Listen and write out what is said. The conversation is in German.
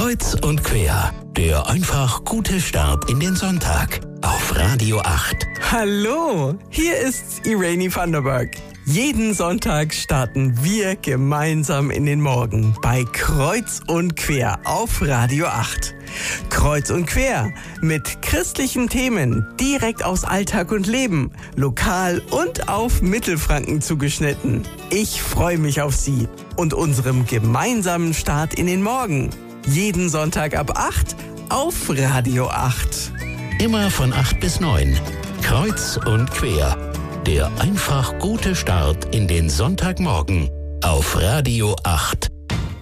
Kreuz und quer, der einfach gute Start in den Sonntag auf Radio 8. Hallo, hier ist Irene van der Berg. Jeden Sonntag starten wir gemeinsam in den Morgen bei Kreuz und quer auf Radio 8. Kreuz und quer mit christlichen Themen direkt aus Alltag und Leben, lokal und auf Mittelfranken zugeschnitten. Ich freue mich auf Sie und unserem gemeinsamen Start in den Morgen. Jeden Sonntag ab 8 auf Radio 8. Immer von 8 bis 9. Kreuz und quer. Der einfach gute Start in den Sonntagmorgen auf Radio 8.